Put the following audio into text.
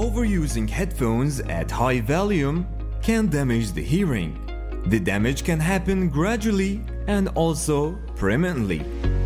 Overusing headphones at high volume can damage the hearing. The damage can happen gradually and also permanently.